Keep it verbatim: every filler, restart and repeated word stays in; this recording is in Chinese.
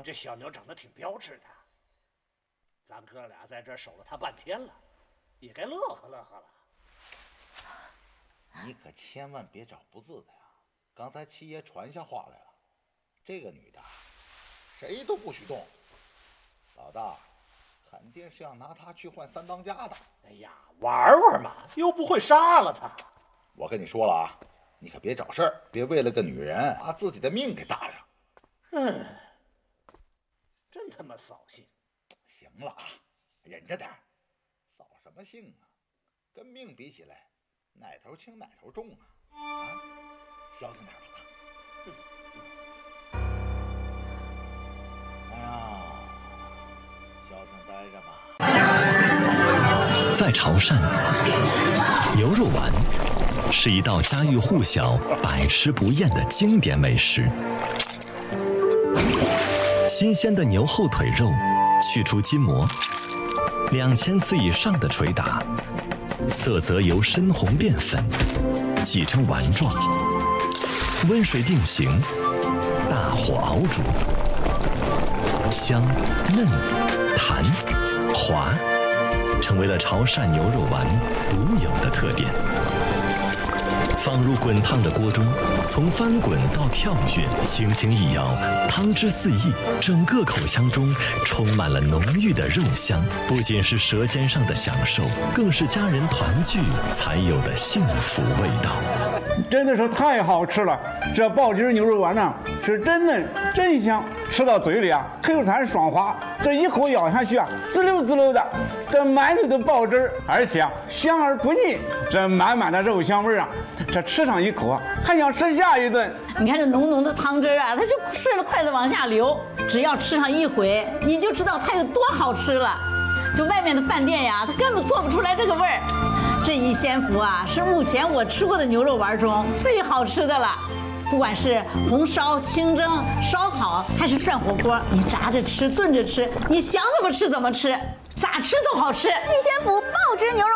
这小牛长得挺标致的，咱哥俩在这守了他半天了，也该乐呵乐呵了。 你可千万别找不字的呀！刚才七爷传下话来了，这个女的谁都不许动。老大肯定是要拿她去换三当家的。 哎呀，玩玩嘛，又不会杀了她。 我跟你说了啊，你可别找事儿，别为了个女人把自己的命给搭上。 嗯，真他妈扫兴。 行了啊，忍着点儿，扫什么兴啊？跟命比起来，哪头轻哪头重啊？啊，消停点吧。嗯嗯、哎呀，消停待着吧。 在潮汕，牛肉丸是一道家喻户晓、百吃不厌的经典美食。新鲜的牛后腿肉，去除筋膜，两千次以上的捶打，色泽由深红变粉，挤成丸状，温水定型，大火熬煮，香嫩弹滑，成为了潮汕牛肉丸独有的特点。放入滚烫的锅中，从翻滚到跳跃，轻轻一摇，汤汁四溢，整个口腔中充满了浓郁的肉香。不仅是舌尖上的享受，更是家人团聚才有的幸福味道。 真的是太好吃了！这爆汁牛肉丸呢，是真嫩真香，吃到嘴里啊，Q弹爽滑，这一口咬下去啊，滋溜滋溜的，这满嘴的爆汁，而且啊香而不腻，这满满的肉香味啊，这吃上一口啊，还想吃下一顿。 你看这浓浓的汤汁啊，它就顺着筷子往下流，只要吃上一回，你就知道它有多好吃了。就外面的饭店呀，它根本做不出来这个味儿。这一鲜福啊，是目前我吃过的牛肉丸中最好吃的了。不管是红烧、清蒸、烧烤，还是涮火锅，你炸着吃、炖着吃，你想怎么吃怎么吃，咋吃都好吃。 一鲜福爆汁牛肉